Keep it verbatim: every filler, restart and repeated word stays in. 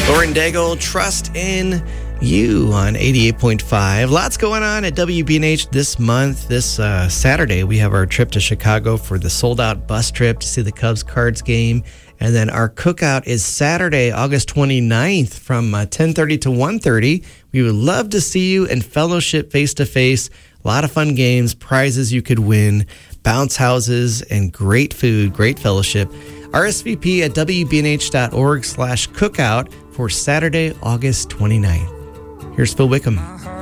Lauren Daigle, Trust in You on eighty-eight point five. Lots going on at W B N H this month. This uh, Saturday, we have our trip to Chicago for the sold-out bus trip to see the Cubs Cards game. And then our cookout is Saturday, August twenty-ninth from uh, ten thirty to one thirty. We would love to see you and fellowship face-to-face. A lot of fun games, prizes you could win, bounce houses, and great food, great fellowship. R S V P at W B N H dot org slash cookout for Saturday, August twenty-ninth. Here's Phil Wickham.